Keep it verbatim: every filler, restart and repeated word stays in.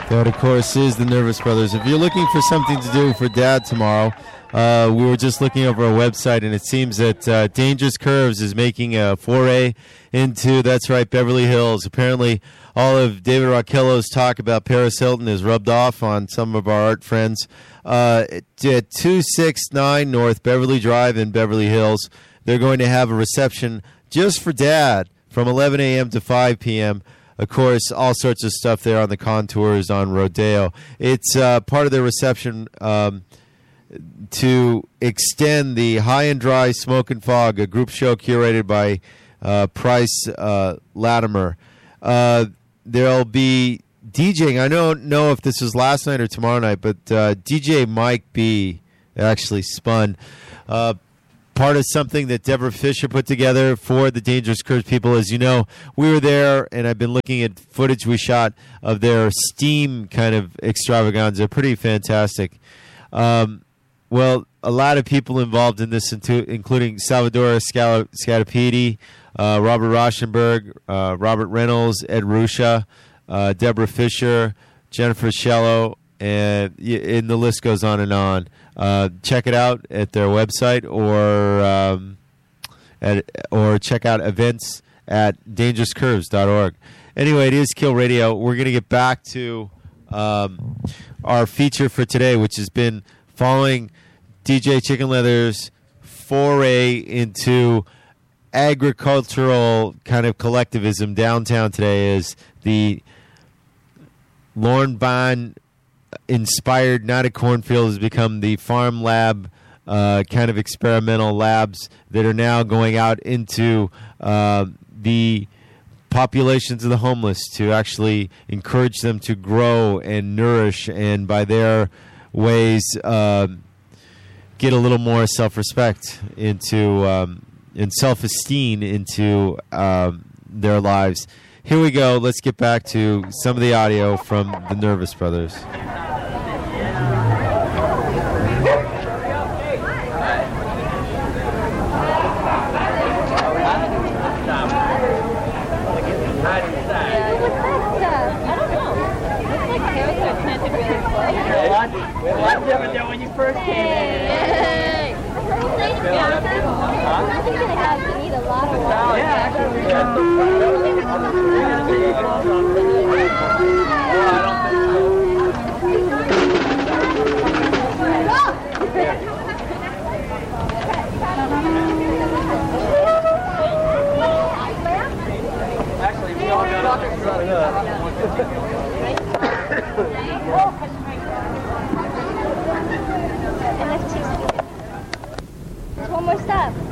That, of course, is the Nervous Brothers. If you're looking for something to do for Dad tomorrow, uh, we were just looking over our website, and it seems that uh, Dangerous Curves is making a foray into, that's right, Beverly Hills. Apparently, all of David Rockello's talk about Paris Hilton is rubbed off on some of our art friends. Uh, at two sixty-nine North Beverly Drive in Beverly Hills, they're going to have a reception just for Dad from eleven a.m. to five p.m., Of course, all sorts of stuff there on the contours on Rodeo. It's uh, part of their reception um, to extend the High and Dry Smoke and Fog, a group show curated by uh, Price uh, Latimer. Uh, there'll be DJing. I don't know if this was last night or tomorrow night, but uh, D J Mike B actually spun uh part of something that Deborah Fisher put together for the Dangerous Curves people. As you know, we were there, and I've been looking at footage we shot of their Steam kind of extravaganza. Pretty fantastic. Um, well, a lot of people involved in this, including Salvador Scal- Scatapiti, uh, Robert Rauschenberg, uh, Robert Reynolds, Ed Ruscha, uh, Deborah Fisher, Jennifer Shello, and, and the list goes on and on. Uh, check it out at their website, or um, at, or check out events at dangerous curves dot org. Anyway, it is Kill Radio. We're going to get back to um, our feature for today, which has been following D J Chicken Leather's foray into agricultural kind of collectivism downtown today. Is the Lorne Bond inspired Not a Cornfield has become the farm lab uh, kind of experimental labs that are now going out into uh, the populations of the homeless to actually encourage them to grow and nourish, and by their ways uh, get a little more self-respect into um, and self-esteem into um, their lives. Here we go. Let's get back to some of the audio from the Nervous Brothers. A lot different than when you first came in. Hey. I think they have to need a lot of water. Yeah, actually. Actually, we all got it started up. There's one more step.